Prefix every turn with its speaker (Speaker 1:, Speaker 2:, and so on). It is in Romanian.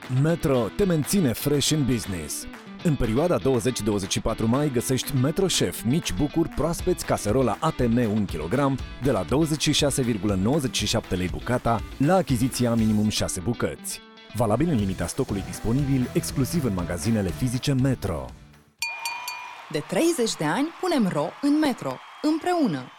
Speaker 1: Metro te menține fresh în business. În perioada 20-24 mai găsești Metro Chef mici bucuri proaspeți caserola ATM 1 kg de la 26,97 lei bucata la achiziția minimum 6 bucăți. Valabil în limita stocului disponibil, exclusiv în magazinele fizice Metro.
Speaker 2: De 30 de ani punem ro în Metro, împreună.